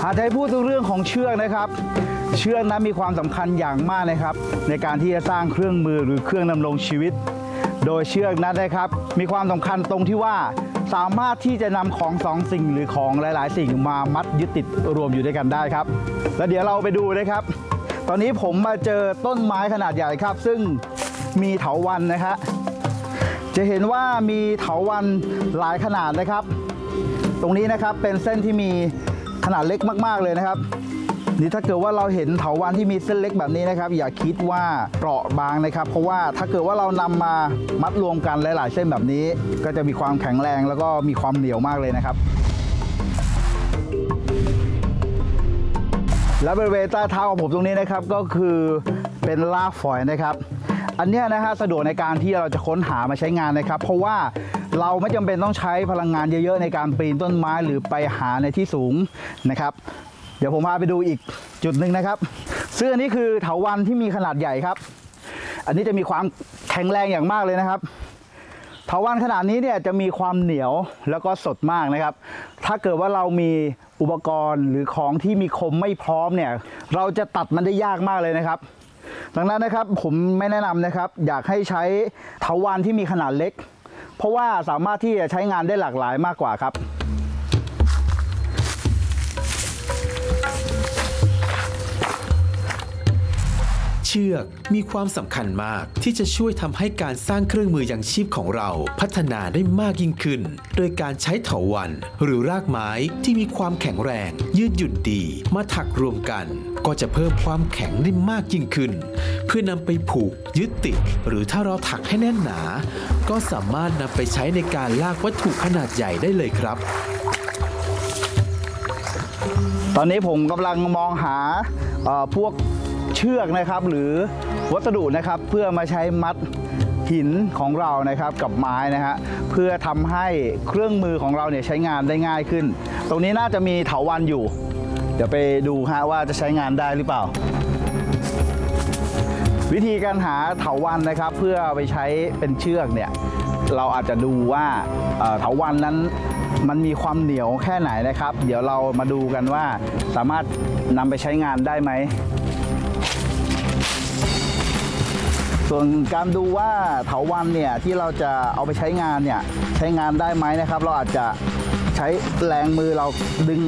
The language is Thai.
หากจะให้พูดถึงเรื่องของเชือกนะครับเชือกนั้นมีความสำคัญอย่างมากนะครับในการที่จะสร้างเครื่องมือหรือเครื่องดำรงชีวิตโดยเชือกนั้นนะครับมีความสำคัญตรงที่ว่าสามารถที่จะนำของสองสิ่งหรือของหลายๆสิ่งมามัดยึดติดรวมอยู่ด้วยกันได้ครับแล้วเดี๋ยวเราไปดูนะครับตอนนี้ผมมาเจอต้นไม้ขนาดใหญ่ครับซึ่งมีเถาวัลย์นะครับจะเห็นว่ามีเถาวัลย์หลายขนาดนะครับตรงนี้นะครับเป็นเส้นที่มีขนาดเล็กมากๆเลยนะครับนี่ถ้าเกิดว่าเราเห็นเถาวัลย์ที่มีเส้นเล็กแบบนี้นะครับอย่าคิดว่าเปราะบางนะครับเพราะว่าถ้าเกิดว่าเรานำมามัดรวมกันหลายๆเส้นแบบนี้ก็จะมีความแข็งแรงแล้วก็มีความเหนียวมากเลยนะครับและบริเวณใต้เท้าของผมตรงนี้นะครับก็คือเป็นรากฝอยนะครับอันนี้นะฮะสะดวกในการที่เราจะค้นหามาใช้งานนะครับเพราะว่าเราไม่จำเป็นต้องใช้พลังงานเยอะๆในการปีนต้นไม้หรือไปหาในที่สูงนะครับเดี๋ยวผมพาไปดูอีกจุดหนึ่งนะครับซึ่งอันนี้คือเถาวัลย์ที่มีขนาดใหญ่ครับอันนี้จะมีความแข็งแรงอย่างมากเลยนะครับเถาวัลย์ขนาดนี้เนี่ยจะมีความเหนียวแล้วก็สดมากนะครับถ้าเกิดว่าเรามีอุปกรณ์หรือของที่มีคมไม่พร้อมเนี่ยเราจะตัดมันได้ยากมากเลยนะครับดังนั้นนะครับผมไม่แนะนำนะครับอยากให้ใช้เถาวัลย์ที่มีขนาดเล็กเพราะว่าสามารถที่จะใช้งานได้หลากหลายมากกว่าครับเชือกมีความสำคัญมากที่จะช่วยทำให้การสร้างเครื่องมือยังชีพของเราพัฒนาได้มากยิ่งขึ้นโดยการใช้เถาวัลย์หรือรากไม้ที่มีความแข็งแรงยืดหยุ่นดีมาถักรวมกันก็จะเพิ่มความแข็งได้มากยิ่งขึ้นเพื่อนำไปผูกยึดติดหรือถ้าเราถักให้แน่นหนาก็สามารถนำไปใช้ในการลากวัตถุขนาดใหญ่ได้เลยครับตอนนี้ผมกำลังมองหาพวกเชือกนะครับหรือวัสดุนะครับเพื่อมาใช้มัดหินของเรานะครับกับไม้นะฮะเพื่อทำให้เครื่องมือของเราเนี่ยใช้งานได้ง่ายขึ้นตรงนี้น่าจะมีเถาวัลย์อยู่เดี๋ยวไปดูฮะว่าจะใช้งานได้หรือเปล่าวิธีการหาเถาวัลย์นะครับเพื่อไปใช้เป็นเชือกเนี่ยเราอาจจะดูว่าเถาวัลย์นั้นมันมีความเหนียวแค่ไหนนะครับเดี๋ยวเรามาดูกันว่าสามารถนำไปใช้งานได้ไหมส่วนการดูว่าเถาวัลย์เนี่ยที่เราจะเอาไปใช้งานเนี่ยใช้งานได้ไหมนะครับเราอาจจะใช้แรงมือเราดึง